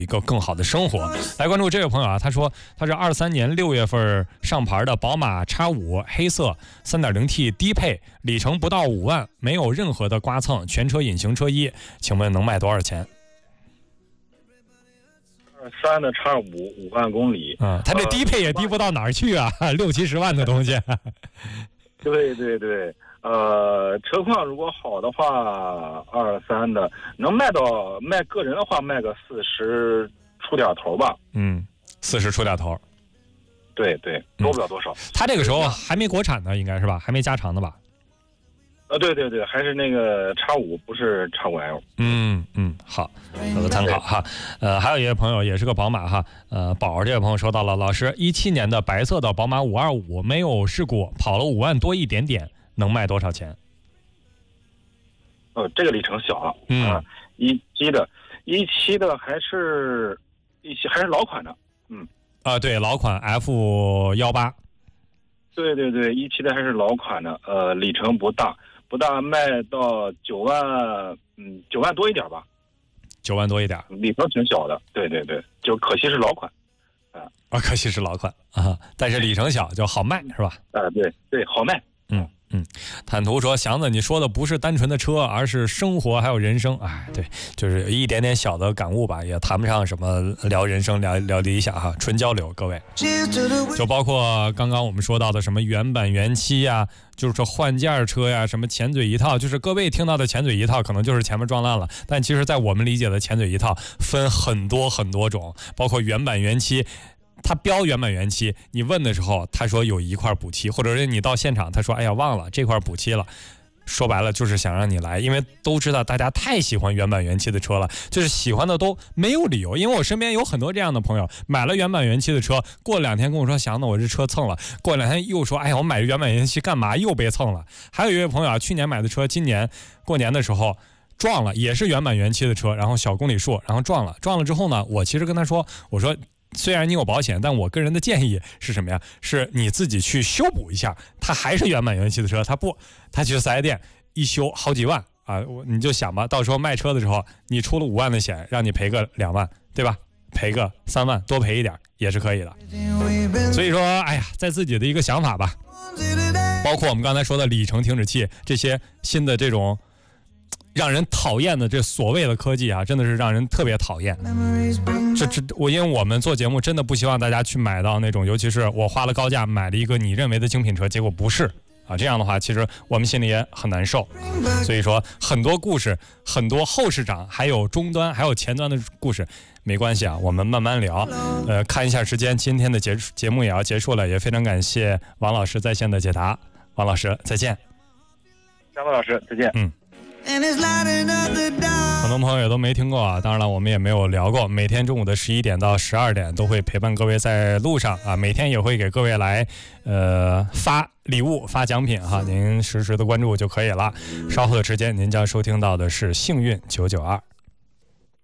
一个更好的生活。来关注这位朋友啊，他说他是23年6月份上牌的宝马 X5 黑色 3.0T 低配，里程不到5万，没有任何的刮蹭，全车隐形车衣，请问能卖多少钱 ？23的 X5 5万公里， 他这低配也低不到哪儿去啊，60-70万的东西。 对对对，车况如果好的话，23的能卖个人的话卖个40出点头吧。 40出点头。 对对，多不了多少。 他这个时候还没国产呢，应该是吧？还没加长的吧？ 对对对，还是那个 X5，不是 X5L。 好，有个参考哈。还有一位朋友也是个宝马哈，宝儿这位朋友说到了，老师，17年的白色的宝马525没有事故，跑了5万多一点点，能卖多少钱？ 这个里程小了，17的还是老款的， 对，老款 F18。 对对对，17的还是老款的，里程不大，卖到9万多一点吧。9万多一点，里程挺小的。对对对，就可惜是老款， 可惜是老款啊，但是里程小就好卖，是吧？ 对对，好卖。 坦途说，祥子，你说的不是单纯的车，而是生活还有人生。对，就是一点点小的感悟吧，也谈不上什么聊人生、聊理想哈，纯交流。各位，就包括刚刚我们说到的什么原版原漆呀，就是说换件车呀，什么前嘴一套，就是各位听到的前嘴一套，可能就是前面撞烂了，但其实在我们理解的前嘴一套分很多很多种，包括原版原漆。他标原版原漆，你问的时候他说有一块补漆，或者是你到现场他说哎呀忘了这块补漆了，说白了就是想让你来，因为都知道大家太喜欢原版原漆的车了，就是喜欢的都没有理由。因为我身边有很多这样的朋友，买了原版原漆的车，过2天跟我说祥子我这车蹭了，过2天又说哎呀我买原版原漆干嘛又被蹭了。还有一位朋友啊，去年买的车，今年过年的时候撞了，也是原版原漆的车，然后小公里数，然后撞了之后呢，我其实跟他说，我说虽然你有保险，但我个人的建议是什么呀？是你自己去修补一下，它还是原版原漆的车，他去4S店一修好几万啊！你就想吧，到时候卖车的时候，你出了5万的险，让你赔个2万，对吧？赔个3万，多赔一点也是可以的。所以说，哎呀，在自己的一个想法吧，包括我们刚才说的里程停止器这些新的这种。让人讨厌的这所谓的科技啊，真的是让人特别讨厌。因为我们做节目真的不希望大家去买到那种，尤其是我花了高价买了一个你认为的精品车，结果不是啊，这样的话其实我们心里也很难受。所以说很多故事，很多后市场，还有终端还有前端的故事，没关系啊，我们慢慢聊。看一下时间，今天的节目也要结束了，也非常感谢王老师在线的解答。王老师再见。 张老师再见。 很多朋友也都没听过啊，当然了，我们也没有聊过。每天中午的11点到12点都会陪伴各位在路上啊，每天也会给各位来发礼物、发奖品哈，您实时的关注就可以了。稍后的时间，您将收听到的是幸运992。